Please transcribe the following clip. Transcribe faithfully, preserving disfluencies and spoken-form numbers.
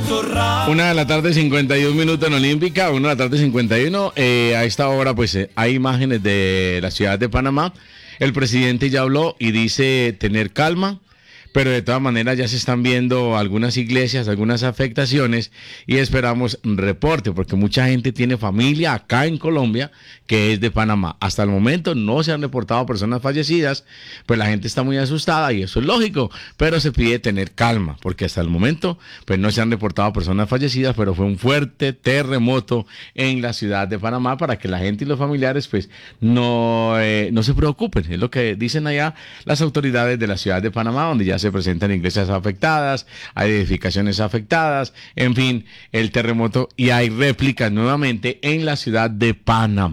Una de la tarde, cincuenta y un minutos en Olímpica, una de la tarde, cincuenta y uno. Eh, a esta hora, pues, eh, hay imágenes de la ciudad de Panamá. El presidente ya habló y dice tener calma, pero de todas maneras ya se están viendo algunas iglesias, algunas afectaciones y esperamos reporte, porque mucha gente tiene familia acá en Colombia que es de Panamá. Hasta el momento no se han reportado personas fallecidas, pues la gente está muy asustada y eso es lógico, pero se pide tener calma, porque hasta el momento pues no se han reportado personas fallecidas, pero fue un fuerte terremoto en la ciudad de Panamá para que la gente y los familiares pues no, eh, no se preocupen, es lo que dicen allá las autoridades de la ciudad de Panamá, donde ya se se presentan iglesias afectadas, hay edificaciones afectadas, en fin, el terremoto y hay réplicas nuevamente en la ciudad de Panamá.